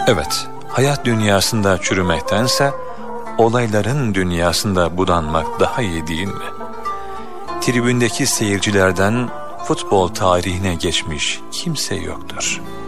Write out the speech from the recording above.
Evet, hayat dünyasında çürümektense olayların dünyasında budanmak daha iyi değil mi? Tribündeki seyircilerden futbol tarihine geçmiş kimse yoktur.